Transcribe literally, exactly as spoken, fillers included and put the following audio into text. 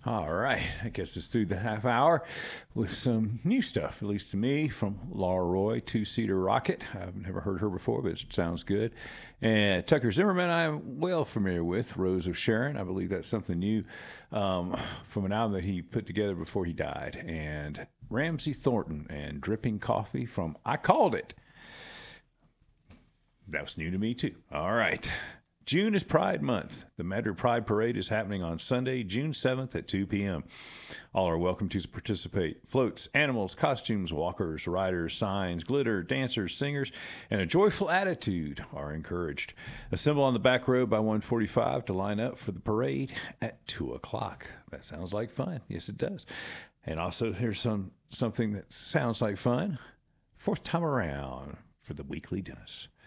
All right, I guess it's through the half hour with some new stuff, at least to me, from Laura Roy, Two Seater Rocket. I've never heard her before, but it sounds good. And Tucker Zimmerman, I'm well familiar with, Rose of Sharon. I believe that's something new um, from an album that he put together before he died. And Ramsey Thornton and Dripping Coffee from I Called It. That was new to me, too. All right. June is Pride Month. The Medgar Pride Parade is happening on Sunday, June seventh at two p.m. All are welcome to participate. Floats, animals, costumes, walkers, riders, signs, glitter, dancers, singers, and a joyful attitude are encouraged. Assemble on the back road by one forty-five to line up for the parade at two o'clock. That sounds like fun. Yes, it does. And also, here's some something that sounds like fun. Fourth time around for the Weekly Dentist.